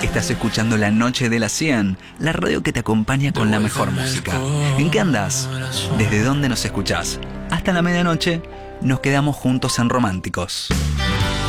Estás escuchando La Noche de las 100, la radio que te acompaña con la mejor música. ¿En qué andas? ¿Desde dónde nos escuchás? Hasta la medianoche nos quedamos juntos en Románticos.